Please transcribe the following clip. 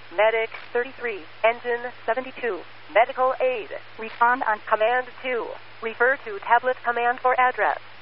Medic 33, Engine 72, Medical Aid. Respond on Command 2. Refer to tablet command for address.